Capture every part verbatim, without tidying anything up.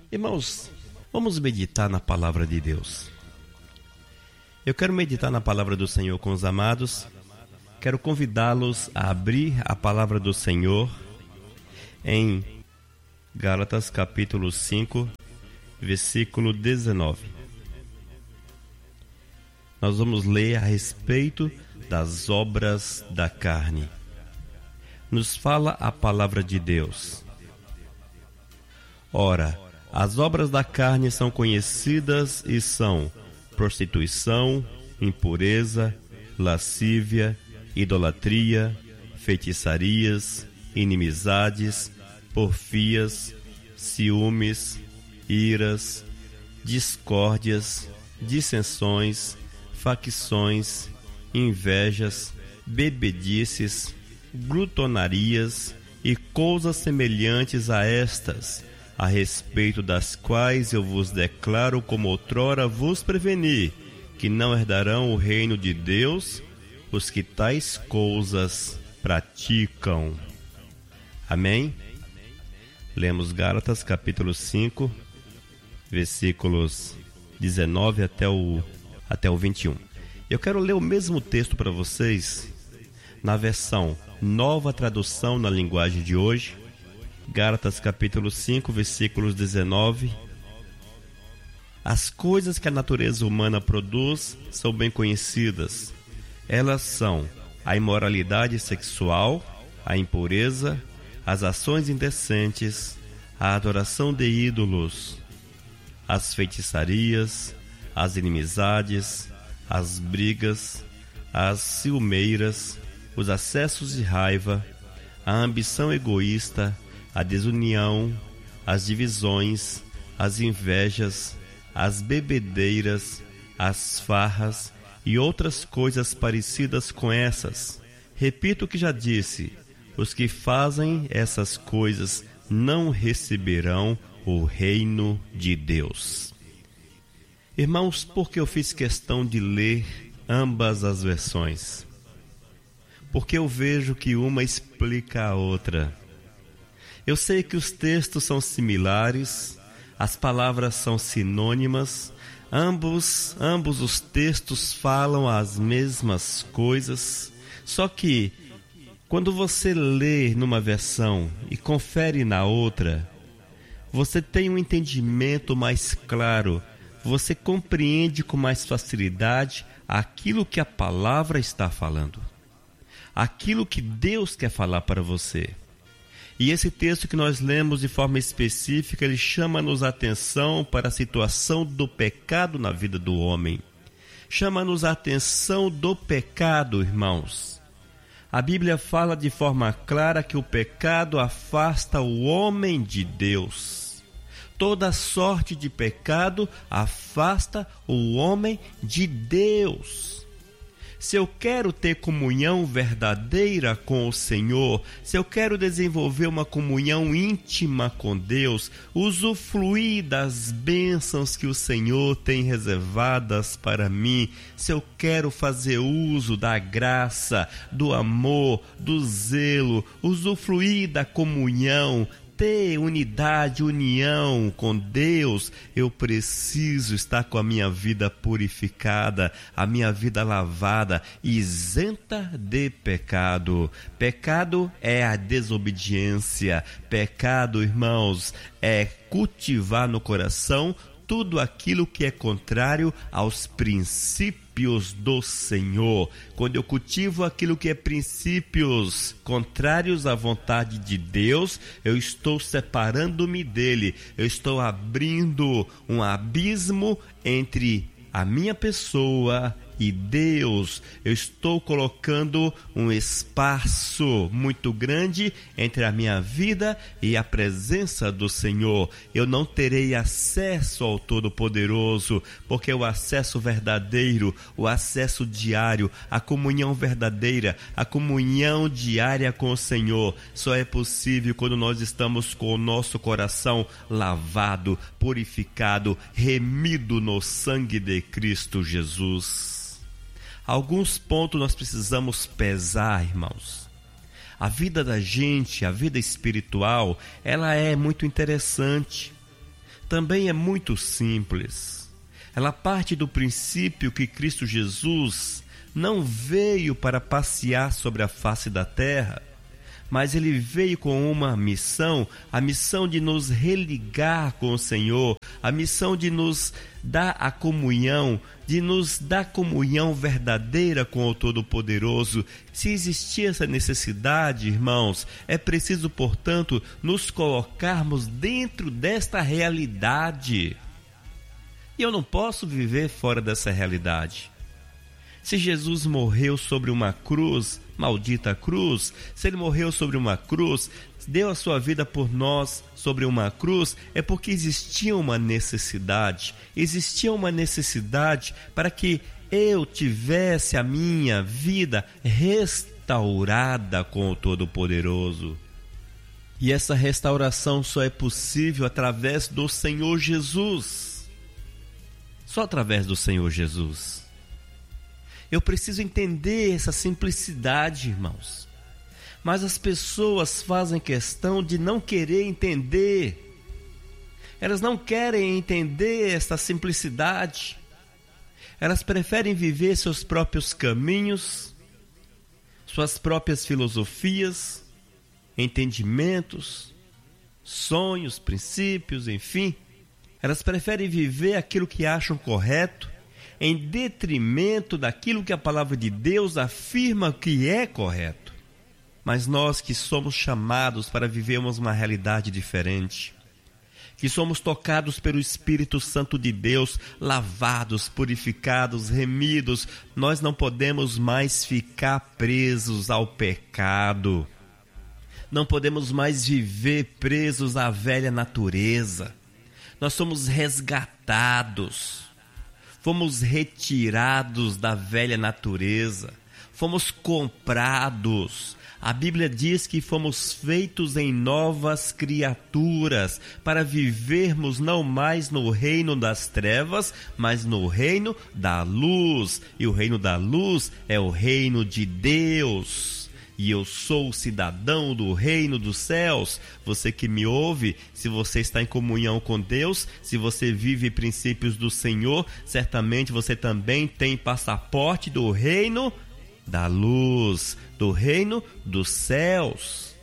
Irmãos, vamos meditar na palavra de Deus. Eu quero meditar na palavra do Senhor com os amados. Quero convidá-los a abrir a palavra do Senhor em Gálatas capítulo cinco, versículo dezenove. Nós vamos ler a respeito das obras da carne. Nos fala a palavra de Deus. Ora, as obras da carne são conhecidas e são prostituição, impureza, lascívia, idolatria, feitiçarias, inimizades, porfias, ciúmes, iras, discórdias, dissensões, facções, invejas, bebedices, glutonarias e coisas semelhantes a estas, a respeito das quais eu vos declaro como outrora vos preveni, que não herdarão o reino de Deus os que tais coisas praticam. Amém? Lemos Gálatas capítulo cinco, versículos dezenove até o, até o vinte e um. Eu quero ler o mesmo texto para vocês na versão Nova Tradução na linguagem de hoje. Gálatas capítulo cinco, versículos dezenove. As coisas que a natureza humana produz são bem conhecidas. Elas são a imoralidade sexual, a impureza, as ações indecentes, a adoração de ídolos, as feitiçarias, as inimizades, as brigas, as ciumeiras, os acessos de raiva, a ambição egoísta, a desunião, as divisões, as invejas, as bebedeiras, as farras e outras coisas parecidas com essas. Repito o que já disse: os que fazem essas coisas não receberão o reino de Deus. Irmãos, por que eu fiz questão de ler ambas as versões? Porque eu vejo que uma explica a outra. Eu sei que os textos são similares, as palavras são sinônimas, ambos, ambos os textos falam as mesmas coisas, só que quando você lê numa versão e confere na outra, você tem um entendimento mais claro, você compreende com mais facilidade aquilo que a palavra está falando, aquilo que Deus quer falar para você. E esse texto que nós lemos de forma específica, ele chama-nos a atenção para a situação do pecado na vida do homem. Chama-nos a atenção do pecado, irmãos. A Bíblia fala de forma clara que o pecado afasta o homem de Deus. Toda sorte de pecado afasta o homem de Deus. Se eu quero ter comunhão verdadeira com o Senhor, se eu quero desenvolver uma comunhão íntima com Deus, usufruir das bênçãos que o Senhor tem reservadas para mim, se eu quero fazer uso da graça, do amor, do zelo, usufruir da comunhão, ter unidade, união com Deus, eu preciso estar com a minha vida purificada, a minha vida lavada, isenta de pecado. Pecado é a desobediência. Pecado, irmãos, é cultivar no coração tudo aquilo que é contrário aos princípios do Senhor. Quando eu cultivo aquilo que é princípios contrários à vontade de Deus, eu estou separando-me dele, eu estou abrindo um abismo entre a minha pessoa e Deus. Eu estou colocando um espaço muito grande entre a minha vida e a presença do Senhor. Eu não terei acesso ao Todo-Poderoso, porque o acesso verdadeiro, o acesso diário, a comunhão verdadeira, a comunhão diária com o Senhor só é possível quando nós estamos com o nosso coração lavado, purificado, remido no sangue de Cristo Jesus. Alguns pontos nós precisamos pesar, irmãos. A vida da gente, a vida espiritual, ela é muito interessante. também é muito simples. Ela parte do princípio que Cristo Jesus não veio para passear sobre a face da terra, mas ele veio com uma missão, a missão de nos religar com o Senhor, a missão de nos dar a comunhão, de nos dar comunhão verdadeira com o Todo-Poderoso. Se existir essa necessidade, irmãos, é preciso, portanto, nos colocarmos dentro desta realidade. E eu não posso viver fora dessa realidade. Se Jesus morreu sobre uma cruz, maldita cruz, se ele morreu sobre uma cruz, deu a sua vida por nós sobre uma cruz, é porque existia uma necessidade, existia uma necessidade para que eu tivesse a minha vida restaurada com o Todo-Poderoso. E essa restauração só é possível através do Senhor Jesus. Só através do Senhor Jesus. Eu preciso entender essa simplicidade, irmãos. Mas as pessoas fazem questão de não querer entender. Elas não querem entender essa simplicidade. Elas preferem viver seus próprios caminhos, suas próprias filosofias, entendimentos, sonhos, princípios, enfim. Elas preferem viver aquilo que acham correto, em detrimento daquilo que a palavra de Deus afirma que é correto. Mas nós que somos chamados para vivermos uma realidade diferente, que somos tocados pelo Espírito Santo de Deus, lavados, purificados, remidos, nós não podemos mais ficar presos ao pecado. Não podemos mais viver presos à velha natureza. Nós somos resgatados. Fomos retirados da velha natureza, fomos comprados. A Bíblia diz que fomos feitos em novas criaturas, para vivermos não mais no reino das trevas, mas no reino da luz. E o reino da luz é o reino de Deus. E eu sou cidadão do reino dos céus. Você que me ouve, se você está em comunhão com Deus, se você vive princípios do Senhor, certamente você também tem passaporte do reino da luz, do reino dos céus.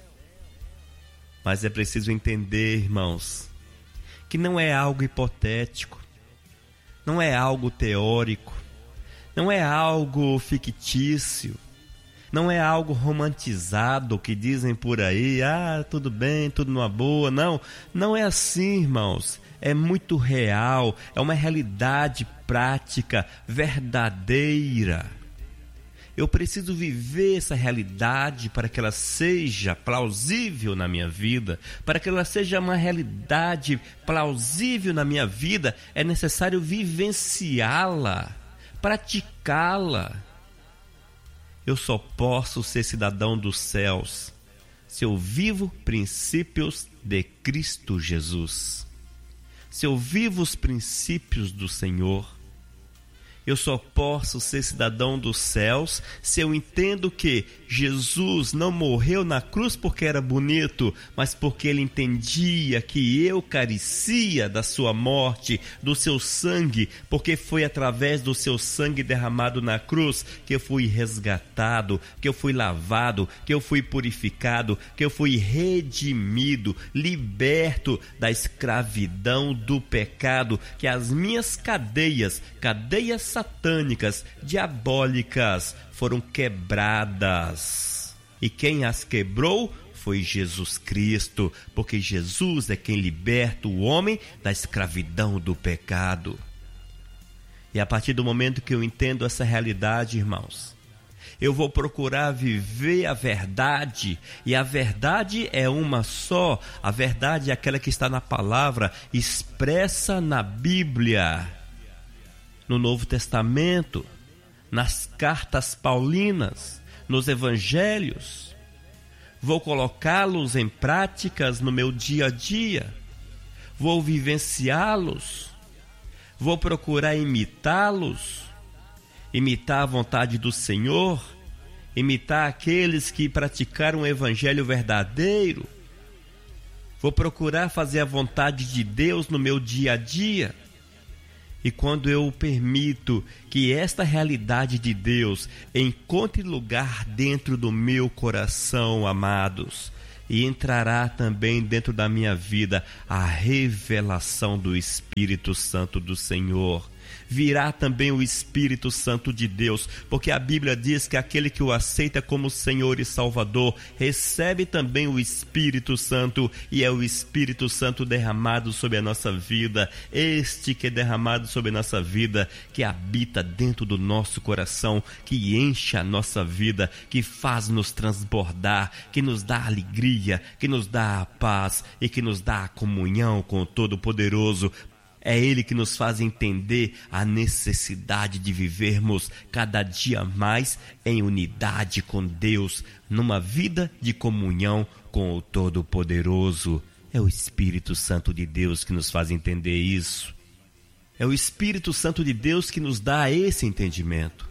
Mas é preciso entender, irmãos, que não é algo hipotético, não é algo teórico, não é algo fictício. Não é algo romantizado que dizem por aí, ah, tudo bem, tudo numa boa. Não, não é assim, irmãos. É muito real, é uma realidade prática, verdadeira. Eu preciso viver essa realidade para que ela seja plausível na minha vida. Para que ela seja uma realidade plausível na minha vida, é necessário vivenciá-la, praticá-la. Eu só posso ser cidadão dos céus se eu vivo princípios de Cristo Jesus. Se eu vivo os princípios do Senhor. Eu só posso ser cidadão dos céus se eu entendo que Jesus não morreu na cruz porque era bonito, mas porque ele entendia que eu carecia da sua morte, do seu sangue, porque foi através do seu sangue derramado na cruz que eu fui resgatado, que eu fui lavado, que eu fui purificado, que eu fui redimido, liberto da escravidão do pecado, que as minhas cadeias, cadeias satânicas, diabólicas, foram quebradas. E quem as quebrou foi Jesus Cristo, porque Jesus é quem liberta o homem da escravidão do pecado. E a partir do momento que eu entendo essa realidade, irmãos, eu vou procurar viver a verdade, e a verdade é uma só. A verdade é aquela que está na palavra, expressa na Bíblia, no Novo Testamento, nas cartas paulinas, nos evangelhos. Vou colocá-los em práticas no meu dia a dia. Vou vivenciá-los. Vou procurar imitá-los. Imitar a vontade do Senhor. Imitar aqueles que praticaram o evangelho verdadeiro. Vou procurar fazer a vontade de Deus no meu dia a dia. E quando eu permito que esta realidade de Deus encontre lugar dentro do meu coração, amados, e entrará também dentro da minha vida a revelação do Espírito Santo do Senhor. Virá também o Espírito Santo de Deus, porque a Bíblia diz que aquele que o aceita como Senhor e Salvador recebe também o Espírito Santo, e é o Espírito Santo derramado sobre a nossa vida, este que é derramado sobre a nossa vida, que habita dentro do nosso coração, que enche a nossa vida, que faz nos transbordar, que nos dá alegria, que nos dá a paz e que nos dá a comunhão com o Todo-Poderoso. É Ele que nos faz entender a necessidade de vivermos cada dia mais em unidade com Deus, numa vida de comunhão com o Todo-Poderoso. É o Espírito Santo de Deus que nos faz entender isso. É o Espírito Santo de Deus que nos dá esse entendimento.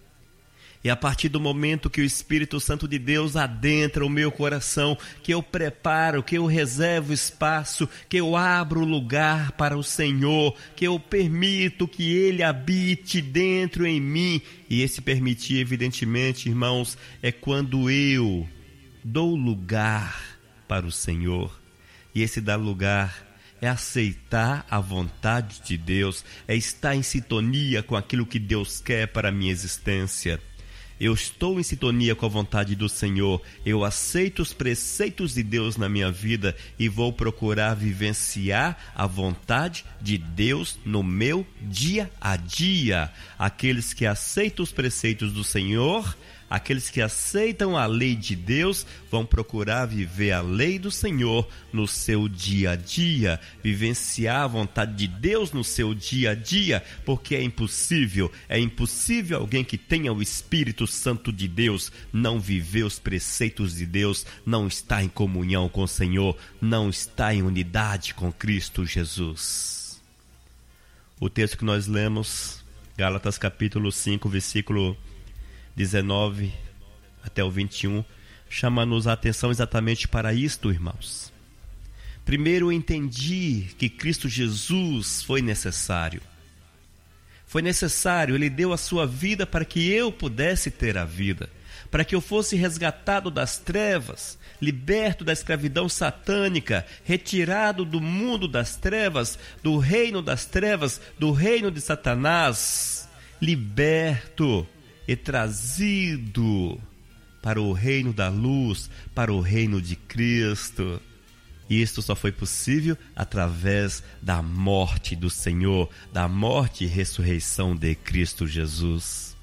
E a partir do momento que o Espírito Santo de Deus adentra o meu coração, que eu preparo, que eu reservo espaço, que eu abro lugar para o Senhor, que eu permito que Ele habite dentro em mim. E esse permitir, evidentemente, irmãos, é quando eu dou lugar para o Senhor. E esse dar lugar é aceitar a vontade de Deus, é estar em sintonia com aquilo que Deus quer para a minha existência. Eu estou em sintonia com a vontade do Senhor, eu aceito os preceitos de Deus na minha vida e vou procurar vivenciar a vontade de Deus no meu dia a dia. Aqueles que aceitam os preceitos do Senhor, aqueles que aceitam a lei de Deus, vão procurar viver a lei do Senhor no seu dia a dia, vivenciar a vontade de Deus no seu dia a dia, porque é impossível, é impossível alguém que tenha o Espírito Santo de Deus não viver os preceitos de Deus, não estar em comunhão com o Senhor, não estar em unidade com Cristo Jesus. O texto que nós lemos, Gálatas capítulo cinco, versículo dezenove até o vinte e um, chama-nos a atenção exatamente para isto, irmãos. Primeiro, eu entendi que Cristo Jesus foi necessário. Foi necessário, Ele deu a sua vida para que eu pudesse ter a vida, para que eu fosse resgatado das trevas, liberto da escravidão satânica, retirado do mundo das trevas, do reino das trevas, do reino de Satanás, liberto e trazido para o reino da luz, para o reino de Cristo. E isto só foi possível através da morte do Senhor, da morte e ressurreição de Cristo Jesus.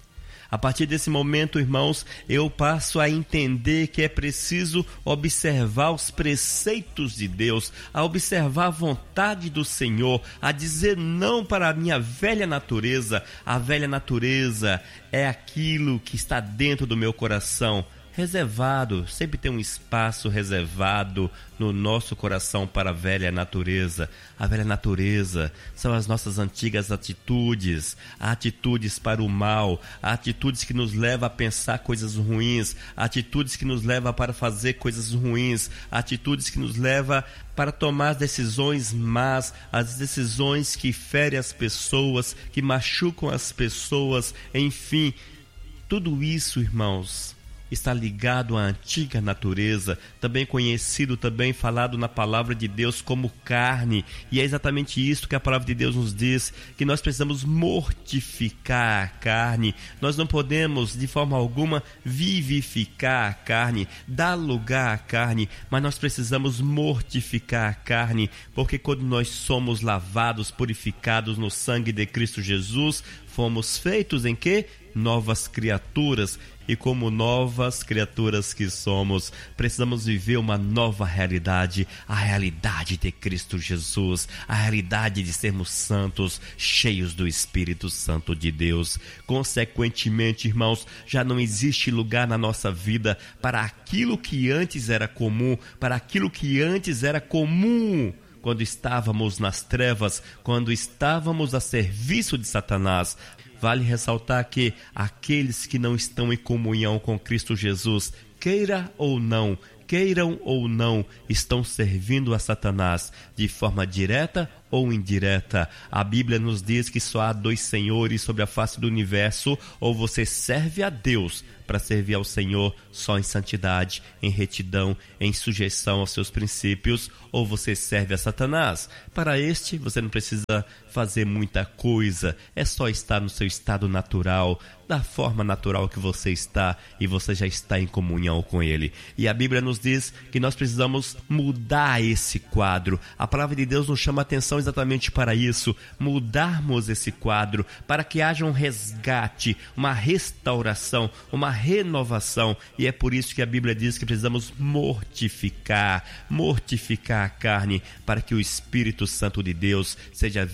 A partir desse momento, irmãos, eu passo a entender que é preciso observar os preceitos de Deus, a observar a vontade do Senhor, a dizer não para a minha velha natureza. A velha natureza é aquilo que está dentro do meu coração, reservado, sempre tem um espaço reservado no nosso coração para a velha natureza. A velha natureza são as nossas antigas atitudes, atitudes para o mal, atitudes que nos levam a pensar coisas ruins, atitudes que nos levam para fazer coisas ruins, atitudes que nos levam para tomar decisões más, as decisões que ferem as pessoas, que machucam as pessoas, enfim, tudo isso, irmãos, está ligado à antiga natureza, também conhecido, também falado na palavra de Deus como carne. E é exatamente isso que a palavra de Deus nos diz, que nós precisamos mortificar a carne. Nós não podemos, de forma alguma, vivificar a carne, dar lugar à carne, mas nós precisamos mortificar a carne, porque quando nós somos lavados, purificados no sangue de Cristo Jesus, fomos feitos em quê? Novas criaturas. E como novas criaturas que somos, precisamos viver uma nova realidade, a realidade de Cristo Jesus, a realidade de sermos santos, cheios do Espírito Santo de Deus. Consequentemente, irmãos, já não existe lugar na nossa vida para aquilo que antes era comum, para aquilo que antes era comum quando estávamos nas trevas, quando estávamos a serviço de Satanás. Vale ressaltar que aqueles que não estão em comunhão com Cristo Jesus, queira ou não, queiram ou não, estão servindo a Satanás de forma direta ou indireta. A Bíblia nos diz que só há dois senhores sobre a face do universo: ou você serve a Deus para servir ao Senhor só em santidade, em retidão, em sujeição aos seus princípios, ou você serve a Satanás. Para este, você não precisa fazer muita coisa, é só estar no seu estado natural, da forma natural que você está, e você já está em comunhão com Ele. E a Bíblia nos diz que nós precisamos mudar esse quadro. A palavra de Deus nos chama a atenção exatamente para isso, mudarmos esse quadro, para que haja um resgate, uma restauração, uma renovação. E é por isso que a Bíblia diz que precisamos mortificar, mortificar a carne, para que o Espírito Santo de Deus seja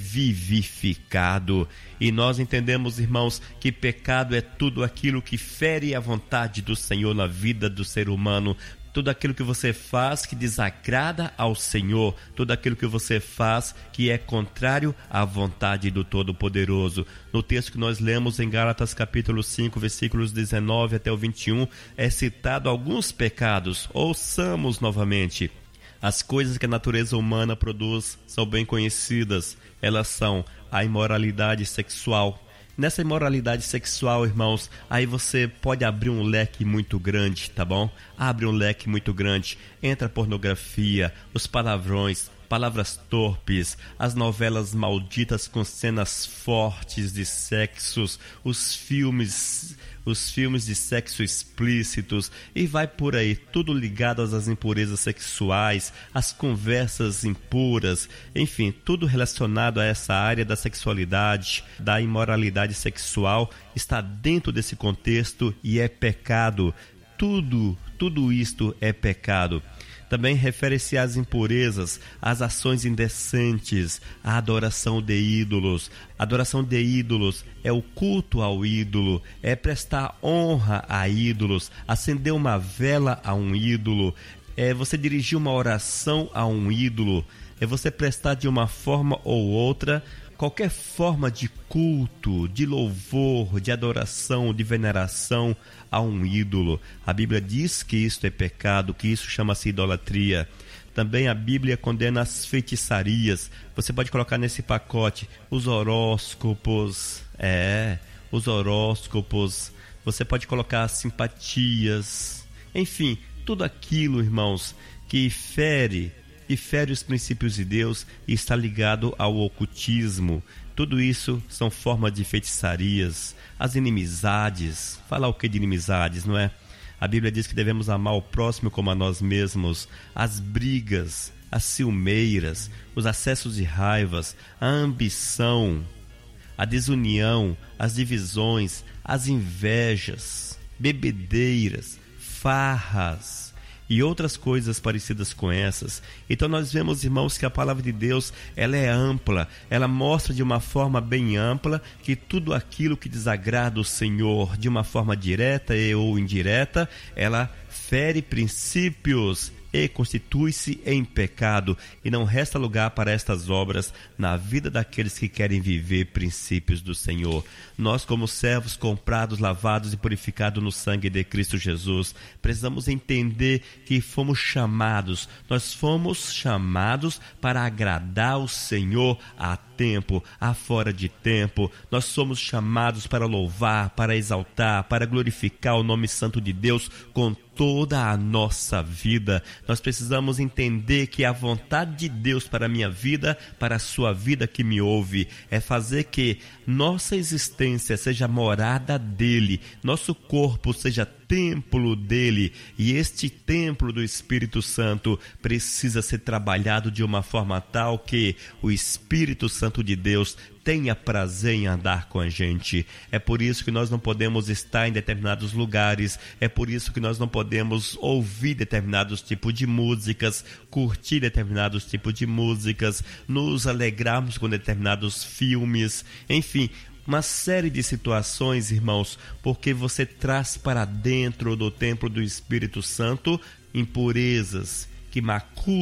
vivificado. E nós entendemos, irmãos, que pecado é tudo aquilo que fere a vontade do Senhor na vida do ser humano. Tudo aquilo que você faz que desagrada ao Senhor, tudo aquilo que você faz que é contrário à vontade do Todo-Poderoso. No texto que nós lemos em Gálatas capítulo cinco, versículos dezenove até o vinte e um, é citado alguns pecados. Ouçamos novamente. As coisas que a natureza humana produz são bem conhecidas. Elas são a imoralidade sexual. Nessa imoralidade sexual, irmãos, aí você pode abrir um leque muito grande, tá bom? Abre um leque muito grande. Entra a pornografia, os palavrões, palavras torpes, as novelas malditas com cenas fortes de sexos, os filmes, os filmes de sexo explícitos, e vai por aí, tudo ligado às impurezas sexuais, às conversas impuras, enfim, tudo relacionado a essa área da sexualidade, da imoralidade sexual, está dentro desse contexto e é pecado. Tudo, tudo isto é pecado. Também refere-se às impurezas, às ações indecentes, à adoração de ídolos. Adoração de ídolos é o culto ao ídolo, é prestar honra a ídolos, acender uma vela a um ídolo, é você dirigir uma oração a um ídolo, é você prestar de uma forma ou outra qualquer forma de culto, de louvor, de adoração, de veneração a um ídolo. A Bíblia diz que isto é pecado, que isso chama-se idolatria. Também a Bíblia condena as feitiçarias. Você pode colocar nesse pacote os horóscopos, é, os horóscopos. Você pode colocar as simpatias, enfim, tudo aquilo, irmãos, que fere e fere os princípios de Deus e está ligado ao ocultismo. Tudo isso são formas de feitiçarias. As inimizades, falar o que de inimizades, não é? A Bíblia diz que devemos amar o próximo como a nós mesmos. As brigas, as ciumeiras, os acessos de raivas, a ambição, a desunião, as divisões, as invejas, bebedeiras, farras e outras coisas parecidas com essas. Então nós vemos, irmãos, que a palavra de Deus, ela é ampla, ela mostra de uma forma bem ampla que tudo aquilo que desagrada o Senhor de uma forma direta e ou indireta, ela fere princípios e constitui-se em pecado, e não resta lugar para estas obras na vida daqueles que querem viver princípios do Senhor. Nós, como servos comprados, lavados e purificados no sangue de Cristo Jesus, precisamos entender que fomos chamados, nós fomos chamados para agradar o Senhor a tempo, a fora de tempo. Nós somos chamados para louvar, para exaltar, para glorificar o nome santo de Deus com toda a nossa vida. Nós precisamos entender que a vontade de Deus para a minha vida, para a sua vida que me ouve, é fazer que nossa existência seja morada dele, nosso corpo seja templo dele, e este templo do Espírito Santo precisa ser trabalhado de uma forma tal que o Espírito Santo de Deus tenha prazer em andar com a gente. É por isso que nós não podemos estar em determinados lugares, é por isso que nós não podemos ouvir determinados tipos de músicas, curtir determinados tipos de músicas, nos alegrarmos com determinados filmes, enfim, uma série de situações, irmãos, porque você traz para dentro do templo do Espírito Santo impurezas que maculam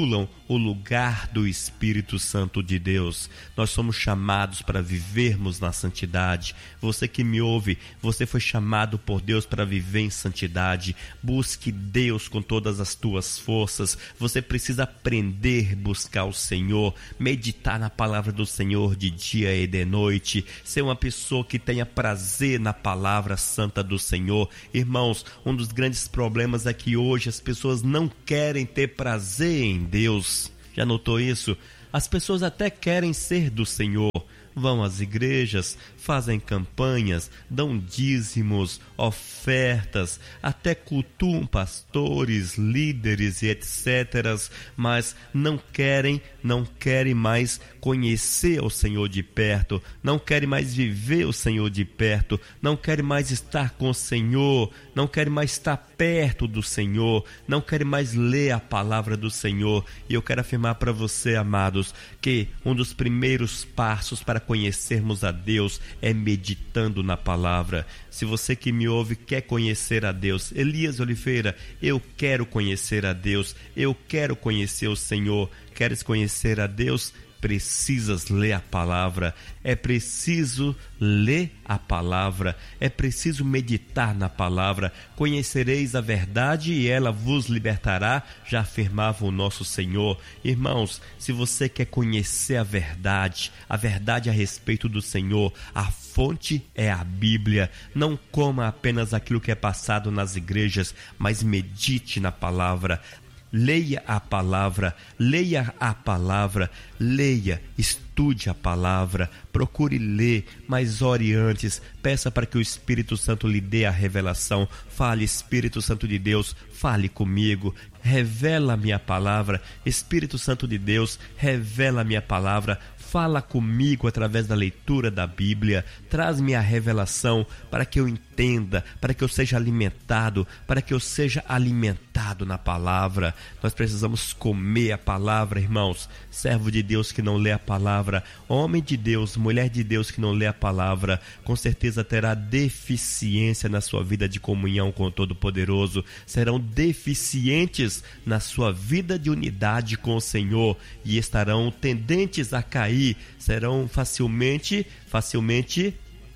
o lugar do Espírito Santo de Deus. Nós somos chamados para vivermos na santidade. Você que me ouve, você foi chamado por Deus para viver em santidade. Busque Deus com todas as tuas forças. Você precisa aprender a buscar o Senhor, meditar na palavra do Senhor de dia e de noite, ser uma pessoa que tenha prazer na palavra santa do Senhor. Irmãos, um dos grandes problemas é que hoje as pessoas não querem ter prazer em Deus. Já notou isso? As pessoas até querem ser do Senhor, vão às igrejas, fazem campanhas, dão dízimos, ofertas, até cultuam pastores, líderes e etcétera, mas não querem, não querem mais conhecer o Senhor de perto, não querem mais viver o Senhor de perto, não querem mais estar com o Senhor, não querem mais estar perto do Senhor, não querem mais ler a palavra do Senhor. E eu quero afirmar para você, amados, que um dos primeiros passos para conhecermos a Deus é meditando na palavra. Se você que me ouve quer conhecer a Deus, Elias Oliveira, eu quero conhecer a Deus, eu quero conhecer o Senhor. Queres conhecer a Deus? Precisas ler a palavra, é preciso ler a palavra, é preciso meditar na palavra. Conhecereis a verdade e ela vos libertará, já afirmava o nosso Senhor. Irmãos, se você quer conhecer a verdade, a verdade a respeito do Senhor, a fonte é a Bíblia. Não coma apenas aquilo que é passado nas igrejas, mas medite na palavra. Leia a palavra, leia a palavra, leia, estude a palavra, procure ler, mas ore antes, peça para que o Espírito Santo lhe dê a revelação. Fale, Espírito Santo de Deus, fale comigo, revela a minha palavra. Espírito Santo de Deus, revela a minha palavra. Fala comigo através da leitura da Bíblia, traz-me a revelação para que eu entenda, para que eu seja alimentado, para que eu seja alimentado na palavra. Nós precisamos comer a palavra, irmãos. Servo de Deus que não lê a palavra, homem de Deus, mulher de Deus que não lê a palavra, com certeza terá deficiência na sua vida de comunhão com o Todo-Poderoso, serão deficientes na sua vida de unidade com o Senhor e estarão tendentes a cair, serão facilmente, facilmente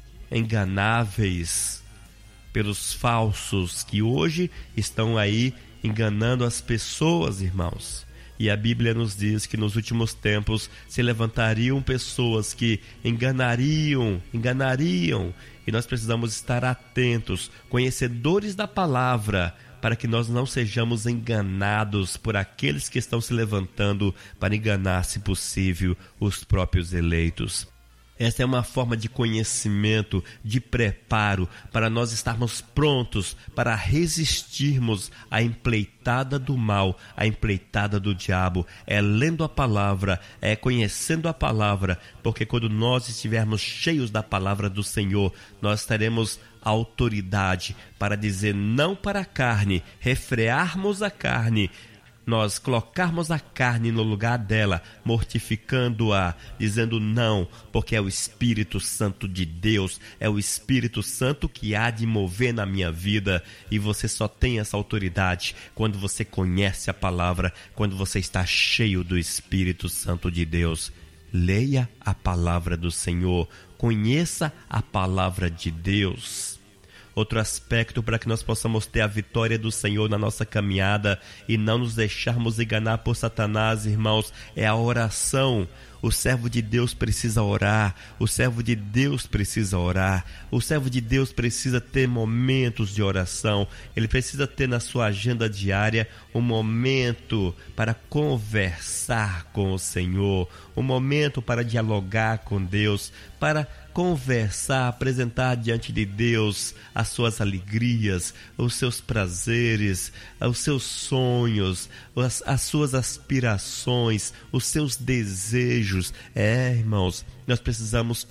enganáveis pelos falsos que hoje estão aí enganando as pessoas, irmãos. E a Bíblia nos diz que nos últimos tempos se levantariam pessoas que enganariam, enganariam. E nós precisamos estar atentos, conhecedores da palavra, para que nós não sejamos enganados por aqueles que estão se levantando para enganar, se possível, os próprios eleitos. Essa é uma forma de conhecimento, de preparo, para nós estarmos prontos para resistirmos à empreitada do mal, à empreitada do diabo. É lendo a palavra, é conhecendo a palavra, porque quando nós estivermos cheios da palavra do Senhor, nós teremos autoridade para dizer não para a carne, refrearmos a carne, nós colocarmos a carne no lugar dela, mortificando-a, dizendo não, porque é o Espírito Santo de Deus, é o Espírito Santo que há de mover na minha vida, e você só tem essa autoridade quando você conhece a palavra, quando você está cheio do Espírito Santo de Deus. Leia a palavra do Senhor, conheça a palavra de Deus. Outro aspecto para que nós possamos ter a vitória do Senhor na nossa caminhada e não nos deixarmos enganar por Satanás, irmãos, é a oração. O servo de Deus precisa orar, o servo de Deus precisa orar, o servo de Deus precisa ter momentos de oração, ele precisa ter na sua agenda diária um momento para conversar com o Senhor, um momento para dialogar com Deus, para conversar, apresentar diante de Deus as suas alegrias, os seus prazeres, os seus sonhos, as, as suas aspirações, os seus desejos. É, irmãos, nós precisamos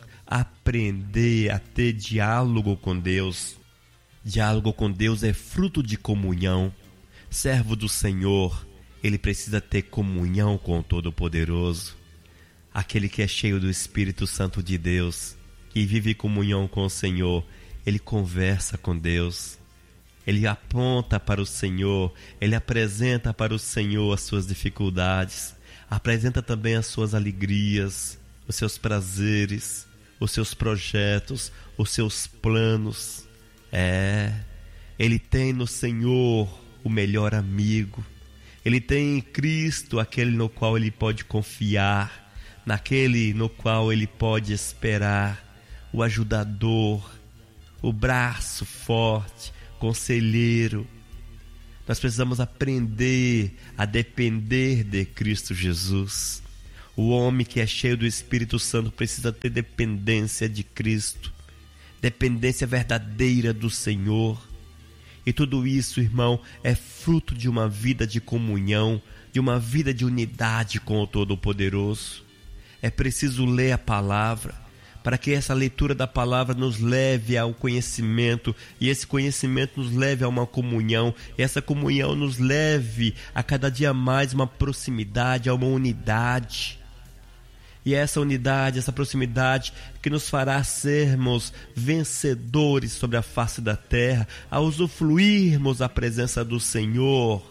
aprender a ter diálogo com Deus. Diálogo com Deus é fruto de comunhão. Servo do Senhor, ele precisa ter comunhão com o Todo-Poderoso. Aquele que é cheio do Espírito Santo de Deus, que vive em comunhão com o Senhor, ele conversa com Deus, ele aponta para o Senhor, ele apresenta para o Senhor as suas dificuldades, apresenta também as suas alegrias, os seus prazeres, os seus projetos, os seus planos. É, ele tem no Senhor o melhor amigo. Ele tem em Cristo aquele no qual ele pode confiar, naquele no qual ele pode esperar, o ajudador, o braço forte, conselheiro. Nós precisamos aprender a depender de Cristo Jesus. O homem que é cheio do Espírito Santo precisa ter dependência de Cristo, dependência verdadeira do Senhor. E tudo isso, irmão, é fruto de uma vida de comunhão, de uma vida de unidade com o Todo-Poderoso. É preciso ler a palavra, para que essa leitura da palavra nos leve ao conhecimento, e esse conhecimento nos leve a uma comunhão, e essa comunhão nos leve a cada dia mais uma proximidade, a uma unidade. E essa unidade, essa proximidade que nos fará sermos vencedores sobre a face da terra, a usufruirmos a presença do Senhor.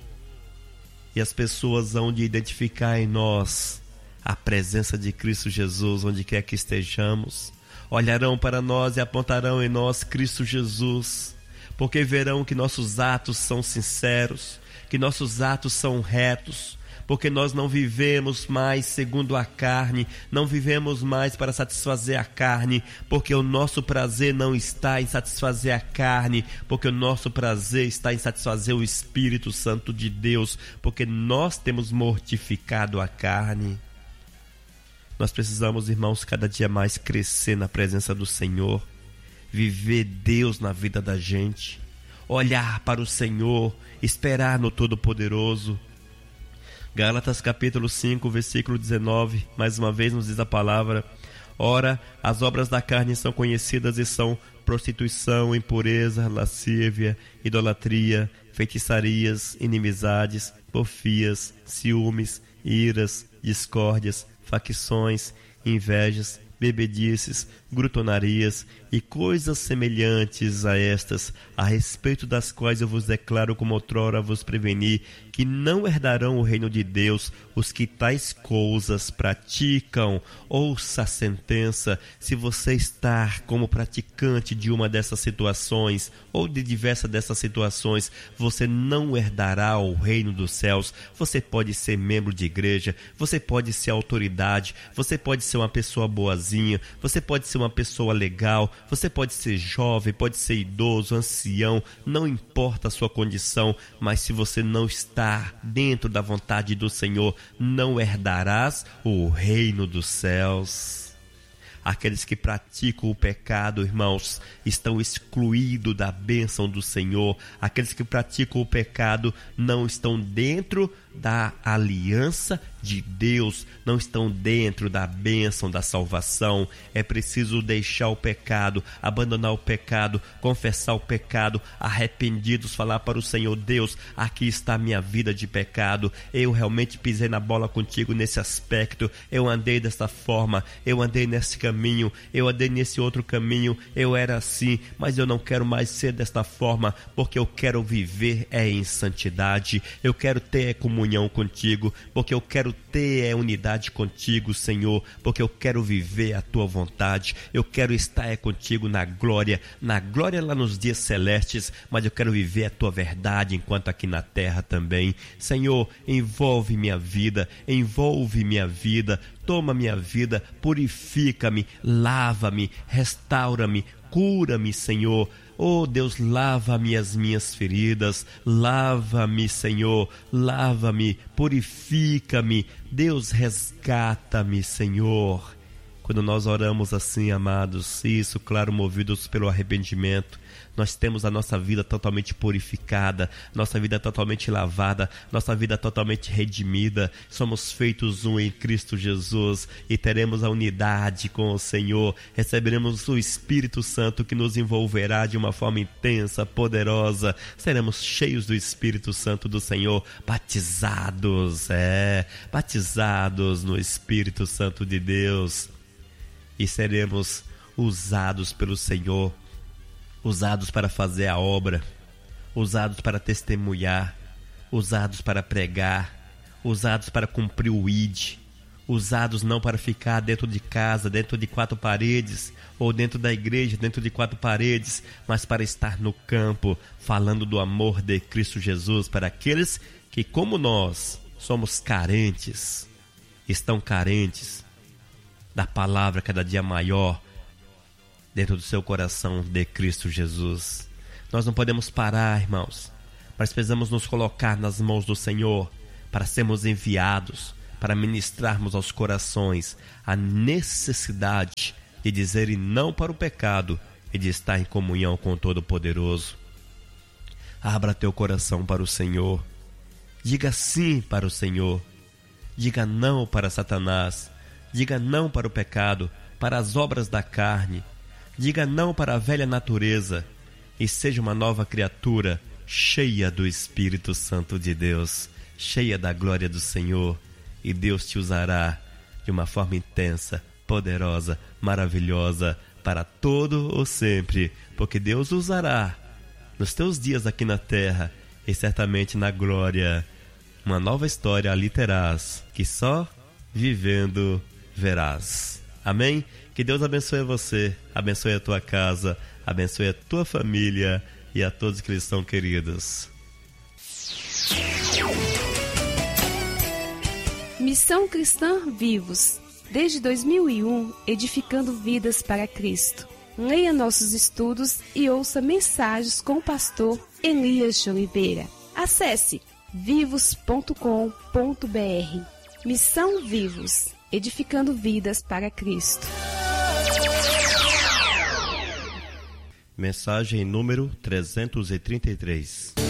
E as pessoas hão de identificar em nós a presença de Cristo Jesus, onde quer que estejamos. Olharão para nós e apontarão em nós Cristo Jesus, porque verão que nossos atos são sinceros, que nossos atos são retos, porque nós não vivemos mais segundo a carne, não vivemos mais para satisfazer a carne, porque o nosso prazer não está em satisfazer a carne, porque o nosso prazer está em satisfazer o Espírito Santo de Deus, porque nós temos mortificado a carne. Nós precisamos, irmãos, cada dia mais crescer na presença do Senhor, viver Deus na vida da gente, olhar para o Senhor, esperar no Todo-Poderoso. Gálatas capítulo cinco, versículo dezenove, mais uma vez nos diz a palavra: ora, as obras da carne são conhecidas e são prostituição, impureza, lascívia, idolatria, feitiçarias, inimizades, porfias, ciúmes, iras, discórdias, facções, invejas, bebedices, grutonarias e coisas semelhantes a estas, a respeito das quais eu vos declaro, como outrora vos preveni, que não herdarão o reino de Deus os que tais coisas praticam. Ouça a sentença: se você está como praticante de uma dessas situações, ou de diversas dessas situações, você não herdará o reino dos céus. Você pode ser membro de igreja, você pode ser autoridade, você pode ser uma pessoa boazinha, você pode ser uma pessoa legal, você pode ser jovem, pode ser idoso, ancião, não importa a sua condição, mas se você não está dentro da vontade do Senhor, não herdarás o reino dos céus. Aqueles que praticam o pecado, irmãos, estão excluídos da bênção do Senhor. Aqueles que praticam o pecado não estão dentro da aliança de Deus, não estão dentro da bênção da salvação. É preciso deixar o pecado, abandonar o pecado, confessar o pecado, arrependidos, falar para o Senhor: Deus, aqui está a minha vida de pecado, eu realmente pisei na bola contigo nesse aspecto, eu andei desta forma, eu andei nesse caminho, eu andei nesse outro caminho, eu era assim, mas eu não quero mais ser desta forma, porque eu quero viver é em santidade, eu quero ter comunhão contigo, porque eu quero ter é, unidade contigo, Senhor, porque eu quero viver a tua vontade, eu quero estar é, contigo na glória, na glória lá nos dias celestes, mas eu quero viver a tua verdade enquanto aqui na terra também. Senhor, envolve minha vida, envolve minha vida, toma minha vida, purifica-me, lava-me, restaura-me, cura-me, Senhor. Oh Deus, lava-me as minhas feridas, lava-me, Senhor, lava-me, purifica-me. Deus, resgata-me, Senhor. Quando nós oramos assim, amados, isso, claro, movidos pelo arrependimento, nós temos a nossa vida totalmente purificada, nossa vida totalmente lavada, nossa vida totalmente redimida. Somos feitos um em Cristo Jesus e teremos a unidade com o Senhor. Receberemos o Espírito Santo que nos envolverá de uma forma intensa, poderosa. Seremos cheios do Espírito Santo do Senhor, batizados, é, batizados no Espírito Santo de Deus. E seremos usados pelo Senhor, usados para fazer a obra, usados para testemunhar, usados para pregar, usados para cumprir o I D, usados não para ficar dentro de casa, dentro de quatro paredes, ou dentro da igreja, dentro de quatro paredes, mas para estar no campo, falando do amor de Cristo Jesus para aqueles que, como nós, somos carentes, estão carentes da palavra cada dia maior dentro do seu coração de Cristo Jesus. Nós não podemos parar, irmãos, mas precisamos nos colocar nas mãos do Senhor para sermos enviados, para ministrarmos aos corações a necessidade de dizerem não para o pecado e de estar em comunhão com o Todo-Poderoso. Abra teu coração para o Senhor. Diga sim para o Senhor. Diga não para Satanás. Diga não para o pecado, para as obras da carne. Diga não para a velha natureza e seja uma nova criatura, cheia do Espírito Santo de Deus, cheia da glória do Senhor. E Deus te usará de uma forma intensa, poderosa, maravilhosa, para todo o sempre, porque Deus usará nos teus dias aqui na terra e certamente na glória. Uma nova história ali terás, que só vivendo verás. Amém? Que Deus abençoe você, abençoe a tua casa, abençoe a tua família e a todos que lhes são queridos. Missão Cristã Vivos, desde dois mil e um, edificando vidas para Cristo. Leia nossos estudos e ouça mensagens com o pastor Elias de Oliveira. Acesse vivos ponto com ponto br. Missão Vivos, edificando vidas para Cristo. Mensagem número trezentos e trinta e três.